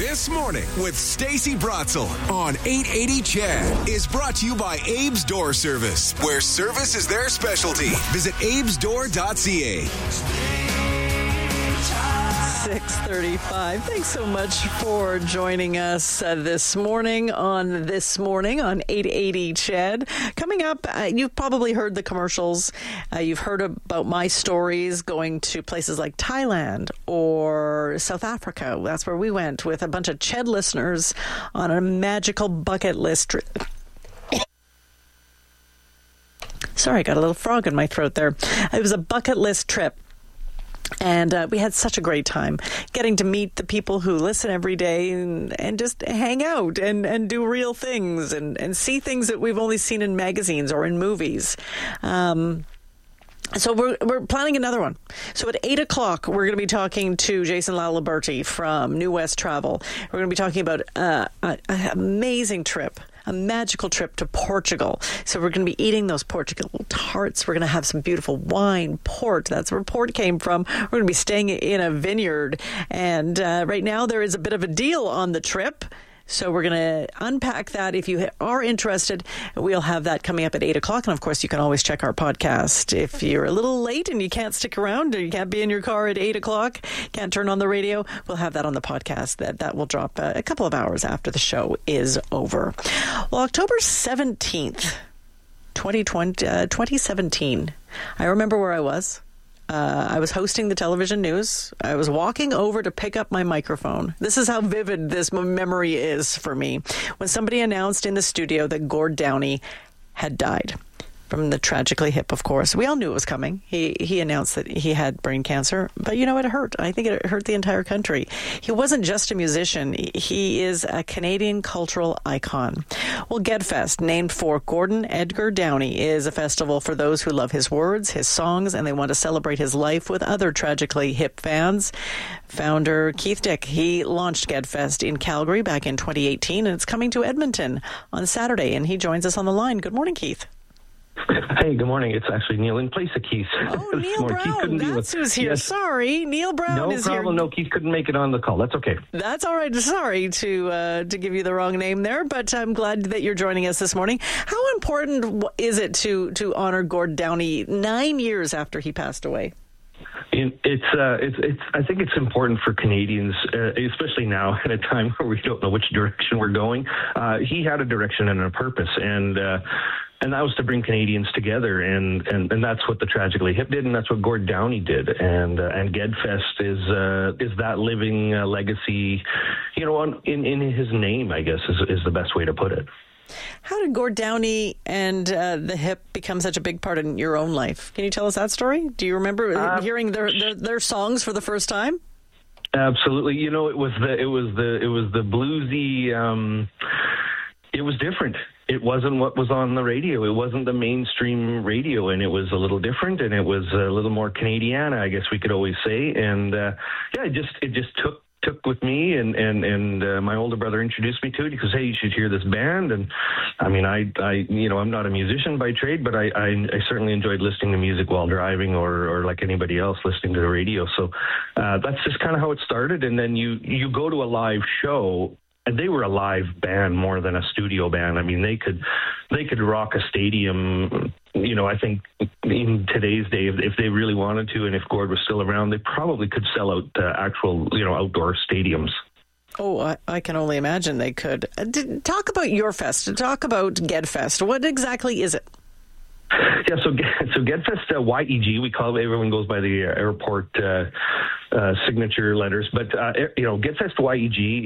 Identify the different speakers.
Speaker 1: This Morning with Stacey Bratzel on 880 CHED is brought to you by Abe's Door Service, where service is their specialty. Visit abesdoor.ca.
Speaker 2: 6:35. Thanks so much for joining us this morning on 880 CHED. Coming up, you've probably heard the commercials. You've heard about my stories going to places like Thailand or South Africa. That's where we went with a bunch of CHED listeners on a magical bucket list trip. Sorry, I got a little frog in my throat there. It was a bucket list trip. And we had such a great time getting to meet the people who listen every day and just hang out and do real things and see things that we've only seen in magazines or in movies. So we're planning another one. So at 8 o'clock, we're going to be talking to Jason Laliberti from New West Travel. We're going to be talking about an amazing trip. A magical trip to Portugal. So we're going to be eating those Portugal tarts. We're going to have some beautiful wine, port. That's where port came from. We're going to be staying in a vineyard. And right now there is a bit of a deal on the trip. So we're going to unpack that. If you are interested, we'll have that coming up at 8 o'clock. And, of course, you can always check our podcast. If you're a little late and you can't stick around or you can't be in your car at 8 o'clock, can't turn on the radio, we'll have that on the podcast. That will drop a couple of hours after the show is over. Well, October 17th, 2017, I remember where I was. I was hosting the television news. I was walking over to pick up my microphone. This is how vivid this memory is for me. When somebody announced in the studio that Gord Downie had died from the Tragically Hip, of course. We all knew it was coming. He announced that he had brain cancer. But, you know, it hurt. I think it hurt the entire country. He wasn't just a musician. He is a Canadian cultural icon. Well, GEDFest, named for Gordon Edgar Downie, is a festival for those who love his words, his songs, and they want to celebrate his life with other Tragically Hip fans. Founder Keith Dick, he launched GEDFest in Calgary back in 2018, and it's coming to Edmonton on Saturday, and he joins us on the line. Good morning, Keith.
Speaker 3: Hey, good morning. It's actually Neil in place of Keith.
Speaker 2: Oh, Neil Brown. That's who's here. Yes. Sorry. Neil Brown is here.
Speaker 3: No problem. No, Keith couldn't make it on the call. That's okay.
Speaker 2: That's all right. Sorry to give you the wrong name there, but I'm glad that you're joining us this morning. How important is it to honor Gord Downie 9 years after he passed away?
Speaker 3: I think it's important for Canadians, especially now at a time where we don't know which direction we're going. He had a direction and a purpose, and that was to bring Canadians together, and that's what the Tragically Hip did, and that's what Gord Downie did, and GEDFest is that living legacy, you know, in his name, I guess is the best way to put it.
Speaker 2: How did Gord Downie and the hip become such a big part in your own life? Can you tell us that story? Do you remember hearing their songs for the first time?
Speaker 3: Absolutely. You know, it was the bluesy. It was different. It wasn't what was on the radio. It wasn't the mainstream radio, and it was a little different, and it was a little more Canadiana, I guess we could always say. And it just took with me, and my older brother introduced me to it. He goes, "Hey, you should hear this band." And I mean, I I'm not a musician by trade, but I certainly enjoyed listening to music while driving, or like anybody else listening to the radio. So that's just kind of how it started. And then you go to a live show. And they were a live band more than a studio band. I mean, they could rock a stadium. You know, I think in today's day, if they really wanted to, and if Gord was still around, they probably could sell out actual, outdoor stadiums.
Speaker 2: Oh, I can only imagine they could. Talk about your fest. Talk about GEDFest. What exactly is it?
Speaker 3: Yeah, so GEDFest, YEG, we call it. Everyone goes by the airport signature letters, but GEDFest YEG